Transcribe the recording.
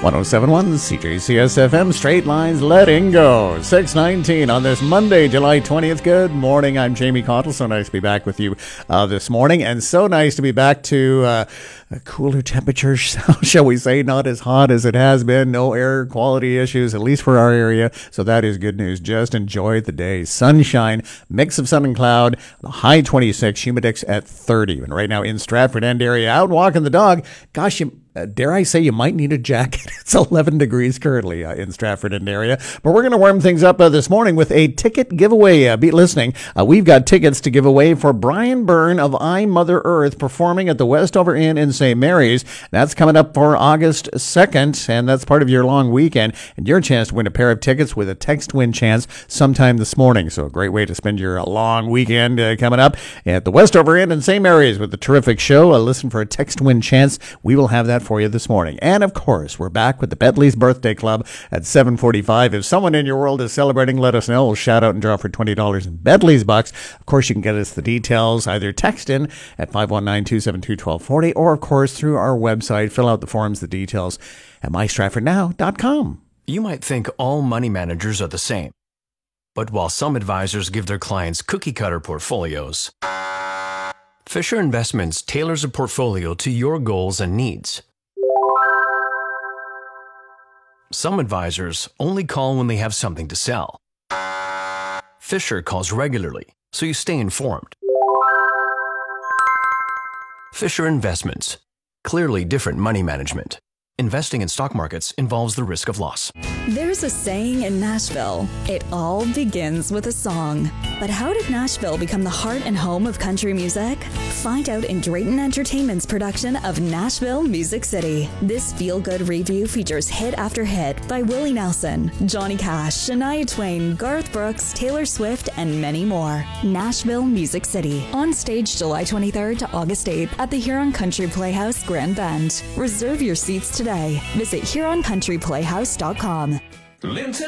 1071 CJCS FM, Straight Lines Letting Go. 6:19 on this Monday, July 20th. Good morning. I'm Jamie Cottle. So nice to be back with you this morning, and so nice to be back to cooler temperatures, shall we say, not as hot as it has been. No air quality issues, at least for our area. So that is good news. Just enjoy the day. Sunshine, mix of sun and cloud, high 26, humidex at 30. And right now in Stratford End area, out walking the dog. Gosh, dare I say you might need a jacket. It's 11 degrees currently in Stratford End area. But we're going to warm things up this morning with a ticket giveaway. Be listening. We've got tickets to give away for Brian Byrne of I, Mother Earth performing at the Westover Inn in St. Mary's. That's coming up for August 2nd, and that's part of your long weekend. And your chance to win a pair of tickets with a text win chance sometime this morning. So a great way to spend your long weekend coming up at the Westover Inn in St. Mary's with a terrific show. Listen for a text win chance. We will have that for you this morning. And of course, we're back with the Bentley's Birthday Club at 7:45. If someone in your world is celebrating, let us know. We'll shout out and draw for $20 in Bentley's bucks. Of course, you can get us the details, either text in at 519-272-1240 or, of course, through our website. Fill out the forms, the details at mystratfordnow.com. You might think all money managers are the same. But while some advisors give their clients cookie-cutter portfolios, Fisher Investments tailors a portfolio to your goals and needs. Some advisors only call when they have something to sell. Fisher calls regularly, so you stay informed. Fisher Investments. Clearly different money management. Investing in stock markets involves the risk of loss. There's a saying in Nashville, it all begins with a song. But how did Nashville become the heart and home of country music? Find out in Drayton Entertainment's production of Nashville Music City. This feel-good review features hit after hit by Willie Nelson, Johnny Cash, Shania Twain, Garth Brooks, Taylor Swift, and many more. Nashville Music City. On stage July 23rd to August 8th at the Huron Country Playhouse Grand Bend. Reserve your seats today. Visit HuronCountryPlayhouse.com.